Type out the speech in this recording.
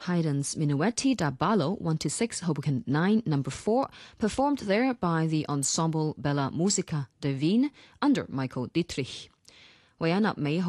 Haydn's Minuetti da Ballo 1-6 Hoboken 9 number 4, performed there by the Ensemble Bella Musica de Wien under Michael Dietrich. 維也納美